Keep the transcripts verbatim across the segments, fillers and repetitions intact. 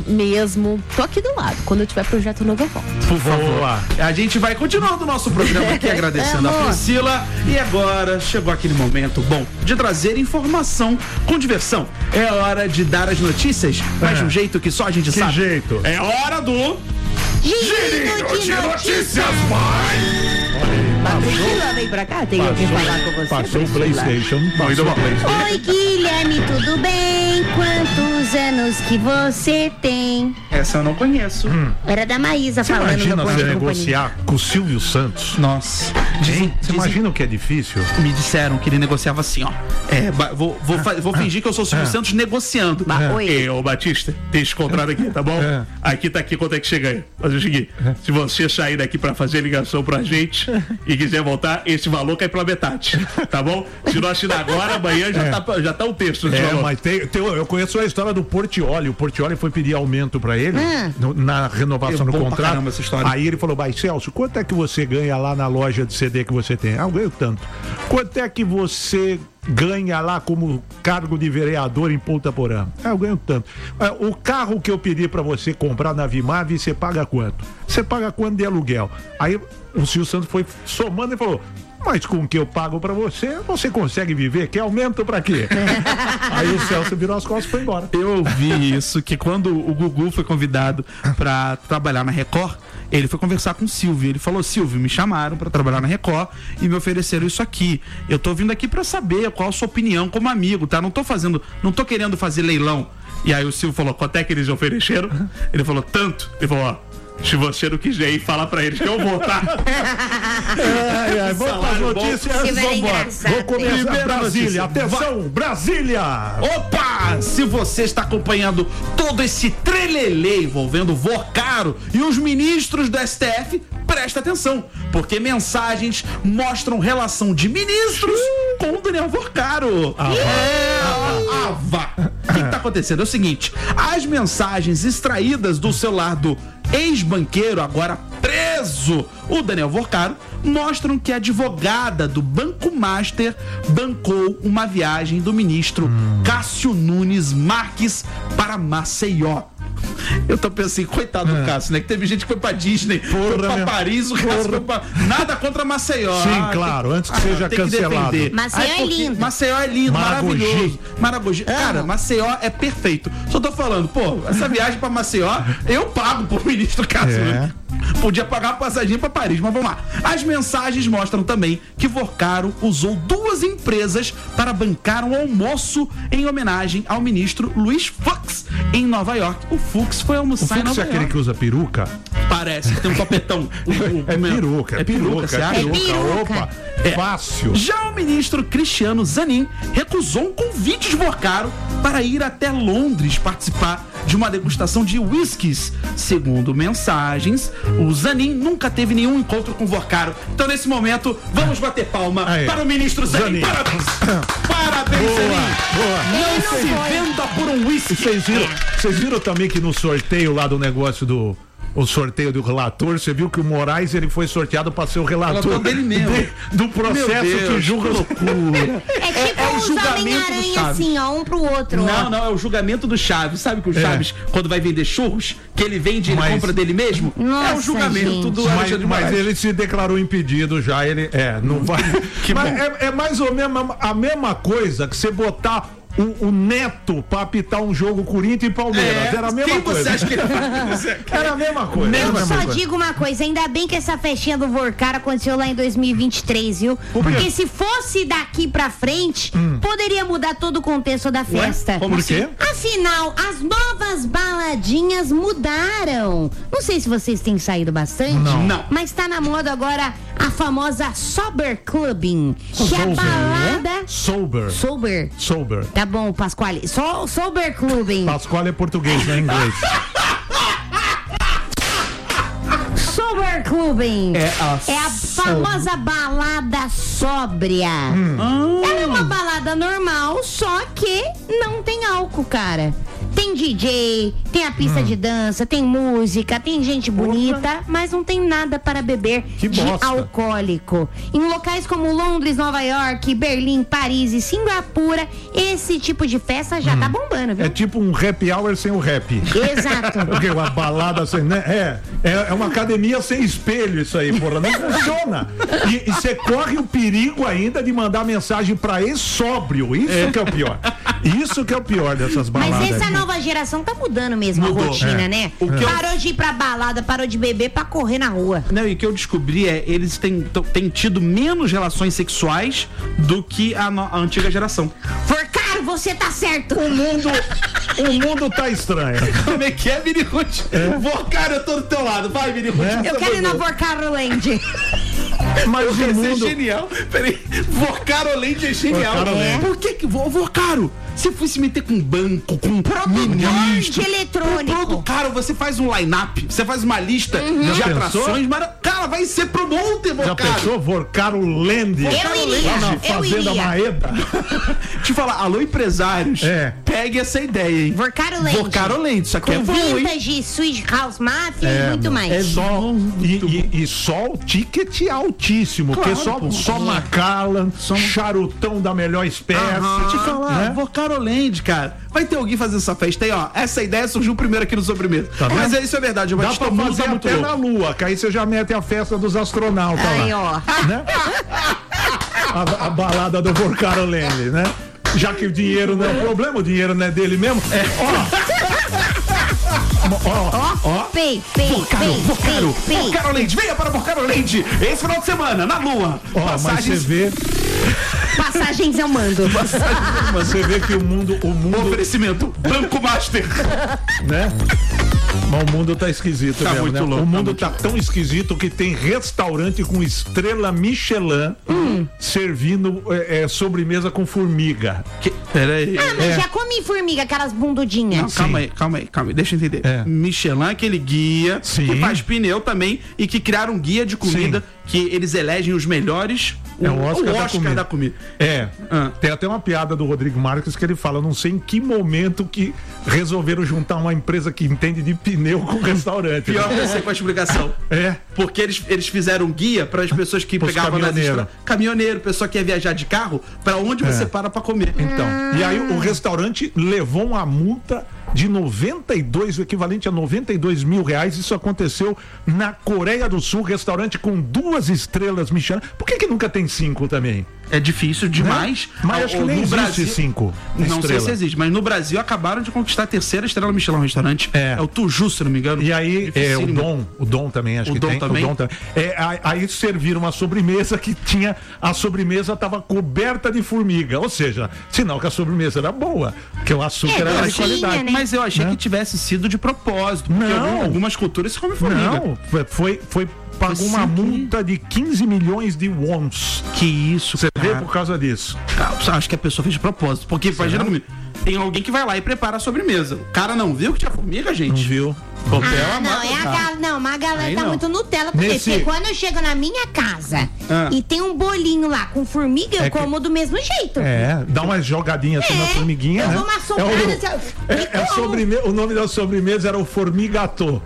mesmo. Tô aqui do lado. Quando eu tiver projeto novo, eu volto. Por favor. A gente vai continuando o nosso programa aqui, agradecendo é, a Priscila. E agora chegou aquele momento bom de trazer informação com diversão. É hora de dar as notícias, mas É. de um jeito que só a gente Que sabe. jeito? É hora do Girinho de notícias, mãe! Priscila, vem pra cá, tem que falar com você. Passou o Priscila. PlayStation. Passou o PlayStation. Oi, Guilherme, tudo bem? Quantos anos que você tem? Essa eu não conheço. Hum. Era da Maísa Você falando imagina no você Bom Dia e Companhia. negociar com o Silvio Santos? Nossa. Hein? Dizem, Você dizem- imagina o que é difícil? Me disseram que ele negociava assim, ó. É, ba- vou, vou, fa- vou fingir que eu sou o Silvio É. Santos negociando. Mas, oi. É, ô Batista, tem esse contrato aqui, tá bom? É. Aqui tá aqui quanto é que chega aí. Mas é o seguinte, se você sair daqui pra fazer ligação pra gente e quiser voltar, esse valor cai pela metade, tá bom? Se não assinar agora, amanhã já, É. tá, já tá o texto. desse É, valor. mas tem, tem- eu conheço a história do Portiolli. O Portiolli foi pedir aumento pra ele no- na renovação É do bom pra contrato. caramba essa história. Aí ele falou: Mas Celso, quanto é que você ganha lá na loja de C D que você tem? Ah, eu ganho tanto. Quanto é que você ganha lá como cargo de vereador em Ponta Porã? Ah, eu ganho tanto. Ah, o carro que eu pedi pra você comprar na Vimave, você paga quanto? Você paga quanto de aluguel? Aí o Silvio Santos foi somando e falou: Mas com o que eu pago pra você, você consegue viver? Quer aumento pra quê? Aí o Celso virou as costas e foi embora. Eu ouvi isso, que quando o Gugu foi convidado pra trabalhar na Record, ele foi conversar com o Silvio. Ele falou: Silvio, me chamaram pra trabalhar na Record e me ofereceram isso aqui. Eu tô vindo aqui pra saber qual a sua opinião como amigo, tá? Não tô fazendo, não tô querendo fazer leilão. E aí o Silvio falou: quanto é que eles ofereceram? Ele falou: tanto. Ele falou: ó, se você não quiser ir, fala pra eles que eu vou, tá? Ai, ai, vamos para as Salário bom. notícias. Silvio era Vambora. engraçado, Vou começar Primeira Brasília. notícia. Atenção, Brasília. Opa! Se você está acompanhando todo esse trelelê envolvendo o Vocaro e os ministros do S T F, presta atenção, porque mensagens mostram relação de ministros com o Daniel Vocaro. É, Ava. O que está acontecendo? É o seguinte, as mensagens extraídas do celular do ex-banqueiro, agora preso, o Daniel Vocaro, mostram que a advogada do Banco Master bancou uma viagem do ministro Cássio Nunes Marques para Maceió. Eu tô pensando assim, coitado do Cássio, né? Que teve gente que foi pra Disney, foi pra meu. Paris, o Cássio foi pra... Nada contra Maceió. Sim, Ah, claro, tem- antes que seja tem cancelado. defender. Maceió é porque- lindo. Maceió é lindo, Maragogi. maravilhoso. Maragogi. Cara, Maceió é perfeito. Só tô falando, pô, essa viagem pra Maceió, eu pago pro ministro Cássio. É. né? Podia pagar uma passaginha pra Paris, mas vamos lá. As mensagens mostram também que Vocaro usou duas empresas para bancar um almoço em homenagem ao ministro Luiz Fux em Nova York. O Fux foi O almoçar em Fux Nova é aquele York. que usa peruca? Parece que tem um topetão. O- o- É o meu- peruca, É peruca, você acha? É peruca. Opa, É. fácil. Já o ministro Cristiano Zanin recusou um convite de Vocaro para ir até Londres participar de uma degustação de whiskies. Segundo mensagens, o Zanin nunca teve nenhum encontro com Vocaro. Então, nesse momento, vamos bater palma Aí. para o ministro Zanin. Zanin. Parabéns! Parabéns, Boa, Zanin! boa. Não Ele se não foi. venda por um whisky. Vocês viram, vocês viram também que no sorteio lá do negócio do... O sorteio do relator, você viu que o Moraes ele foi sorteado para ser o relator, Relator dele mesmo. de- do processo Meu Deus, que julga que loucura. É tipo é o uns julgamento do Homem-Aranha Chaves. assim, ó, um pro outro. Não, ó. não, é o julgamento do Chaves. Sabe que o Chaves, quando vai vender churros, que ele vende, ele Mas- compra dele mesmo? é Nossa, o julgamento gente. do Mas, Alexandre de mas Moraes. ele se declarou impedido já, ele é, não vai. Que mas bom. é, é mais ou menos a mesma coisa que você botar o, o Neto pra apitar um jogo Corinthians e Palmeiras. Era a mesma quem coisa. você acha que ele vai? Era a mesma coisa. era a Eu mesma só coisa. digo uma coisa, ainda bem que essa festinha do Vocaro aconteceu lá em dois mil e vinte e três, viu? Porque se fosse daqui pra frente, poderia mudar todo o contexto da festa. Como Por assim? quê? Afinal, as novas baladinhas mudaram. Não sei se vocês têm saído bastante. Não. Não. Mas tá na moda agora a famosa Sober Clubbing. Que é a Sober, balada... Sober. Sober. Sober. Tá bom, Pasquale. So, Sober Clubbing. Pascoal é português, não é inglês. Sober Clubbing. É a É a famosa balada sóbria. Ela é uma balada normal, só que não tem álcool, cara. Tem D J, Tem a pista hum. de dança, tem música, tem gente bonita, Opa. mas não tem nada para beber que de bosta. alcoólico. Em locais como Londres, Nova York, Berlim, Paris e Singapura, esse tipo de festa já hum. tá bombando, viu? É tipo um happy hour sem o rap. Exato. Porque uma balada sem, né? É, é, é uma academia sem espelho isso aí, porra. Não funciona. E você corre o perigo ainda de mandar mensagem pra ex-sóbrio. Isso é. que é o pior. Isso que é o pior dessas baladas. Mas essa aqui. nova geração tá mudando mesmo Mudou. a rotina, é. né? O que parou eu... de ir pra balada, parou de beber pra correr na rua. Não, e o que eu descobri é eles têm, têm tido menos relações sexuais do que a, no, a antiga geração. Forcaro, você tá certo. O mundo, o mundo tá estranho. Como é que é, Mini Ruth? É. Vorcaro, eu tô do teu lado. Vai, Mini Ruth. É. Eu quero ir na Vorcaro Land. Mas o mundo... é genial. Peraí, Vorcaro Land é genial. Vorcaro é. Por que que... Vorcaro, se fosse meter com banco, com ministro, eletrônico. Cara, você faz um line-up, você faz uma lista uhum. de atrações, mas, cara, vai ser pro monte, Já pensou? Vorcaro Land. Eu iria, lá na Fazenda eu iria. Maeda. Te falar, alô, empresários, é. pegue essa ideia, hein? Vorcaro Land. Vorcaro Land, isso aqui com é bom, hein? vintage, Switch House Mafia é, e muito mais. É só, e, e, e só o ticket altíssimo, claro, porque só, pô, só é. Macallan, só charutão da melhor espécie. Aham. Te falar, né? Vorcaro Land, cara. Vai ter alguém fazendo essa festa aí, ó. Essa ideia surgiu primeiro aqui no Sobremesa. Tá Mas é isso, é verdade. Eu Dá pra fazer tá muito até louco. na Lua, que aí você já mete a festa dos astronautas aí, lá. Ó. Né? A, a balada do Vorcaro Land, né? Já que o dinheiro não é o problema, o dinheiro não é dele mesmo. É. Ó. Ó, ó, pei, pei, Vorcaro, pei, Vorcaro, pei, Vorcaro Land, venha para Vorcaro Land, esse final de semana, na Lua. Ó, mas você vê... Passagens eu mando. Mas você vê que o mundo... O mundo... Oferecimento, Banco Master. Né? Mas o mundo tá esquisito tá mesmo, muito né? louco, o mundo tá, tá tão esquisito que tem restaurante com estrela Michelin hum. servindo é, é, sobremesa com formiga. Que... Peraí. Ah, mas é. já comi formiga, aquelas bundudinhas. Não, calma aí, calma aí, calma aí, deixa eu entender. É. Michelin é aquele guia Sim. que faz pneu também e que criaram um guia de comida Sim. que eles elegem os melhores. É o Oscar, o da, Oscar comida. da comida. É. Ah. Tem até uma piada do Rodrigo Marques que ele fala, não sei em que momento que resolveram juntar uma empresa que entende de pneu com restaurante. Pior que eu sei com a explicação. É. Porque eles, eles fizeram um guia para as pessoas que Os pegavam nas caminhoneiro. estradas. Caminhoneiro, pessoa que ia viajar de carro, para onde é. você para para comer. Então. E aí o restaurante levou uma multa de noventa e dois, o equivalente a noventa e dois mil reais. Isso aconteceu na Coreia do Sul, restaurante com duas estrelas Michelin. Por que que nunca tem cinco também? É difícil demais. Né? Mas acho que nem existe Brasil, cinco Não estrela. sei se existe, mas no Brasil acabaram de conquistar a terceira estrela Michelin no restaurante. É, é o Tuju, se não me engano. E aí, é, o Dom, o Dom também, acho o que Dom tem. Também? O Dom também. É, aí serviram uma sobremesa que tinha, a sobremesa estava coberta de formiga. Ou seja, sinal que a sobremesa era boa, que o açúcar é, era de tinha, qualidade. Né? Mas eu achei né? que tivesse sido de propósito. Porque não. algumas culturas se comem formiga. Não, foi... foi pagou uma multa de quinze milhões de wons. Que isso, Você cara. vê por causa disso. Eu acho que a pessoa fez de propósito. Porque, imagina comigo, tem alguém que vai lá e prepara a sobremesa. O cara não viu que tinha formiga, gente? Não viu. Ah, não, é a gal... não, mas a galera Aí tá não. muito Nutella. Porque Nesse... quando eu chego na minha casa ah. e tem um bolinho lá com formiga, eu é que... como do mesmo jeito. É, dá uma jogadinha assim é, na formiguinha, eu né? dou uma soprada, é o... assim, é, é sobreme... O nome da sobremesa era o formigatô.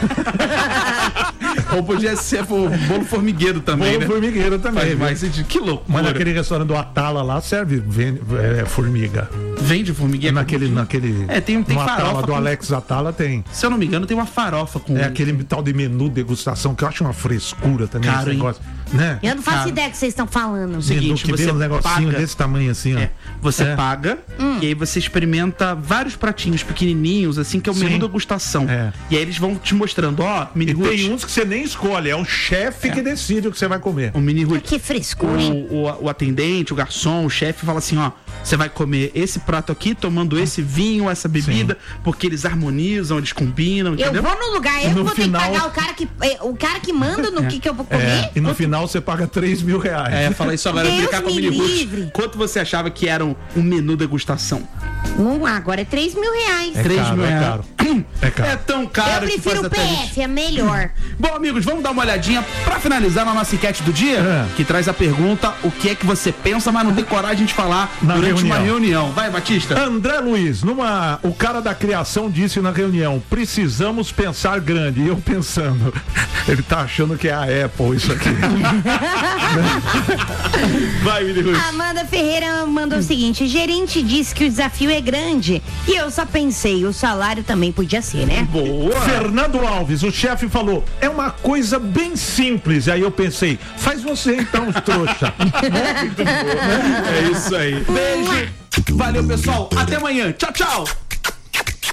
Ou podia ser o bolo formigueiro também, bolo né? formigueiro também. Mas, mas que louco. Mas naquele restaurante do Atala lá serve vende, é, formiga. Vende formiguinha? Naquele, naquele... É, tem, tem no farofa. Atala, do com... Alex Atala tem. Se eu não me engano, tem uma farofa com... É aquele tal de menu degustação, que eu acho uma frescura também. Caro, esse negócio, né? Eu não faço Cara, ideia do que vocês estão falando. Seguinte, que você vem um negocinho paga, desse tamanho assim, ó. É, você é. paga hum. e aí você experimenta vários pratinhos pequenininhos, assim, que é o Sim. menu degustação. É. E aí eles vão te mostrando, ó, mini E Ruth. tem uns que você nem escolhe, é o chefe É. que decide o que você vai comer. O mini Ruth. Que frescura, hein? O, o, o atendente, o garçom, o chefe fala assim, ó, você vai comer esse prato aqui, tomando esse vinho, essa bebida, Sim. porque eles harmonizam, eles combinam, entendeu? Eu vou no lugar, eu no vou final... ter que pagar o cara que, o cara que manda no é. que, que eu vou comer. É. E no Quanto... final você paga três mil reais. É, fala isso agora, Deus brincar com o mini livre. Ruth. Quanto você achava que era um, um menu degustação? Não, agora é três mil reais. É três caro, mil é reais. caro. É caro. É tão caro Eu que faz prefiro o P até F, gente. é melhor. Bom, amigos, vamos dar uma olhadinha pra finalizar na nossa enquete do dia, É. que traz a pergunta: o que é que você pensa, mas não tem coragem de falar Na durante reunião. uma reunião. Vai, Batista. André Luiz, numa, o cara da criação disse na reunião, precisamos pensar grande. E eu pensando, ele tá achando que é a Apple isso aqui. Vai, Willi Ruiz. Amanda Ferreira mandou o seguinte: gerente disse que o desafio é grande. E eu só pensei, o salário também podia ser, né? Boa. Fernando Alves, o chefe falou, é uma coisa bem simples. Aí eu pensei, faz você então, trouxa. É isso aí. Beijo. Valeu, pessoal. Até amanhã. Tchau, tchau.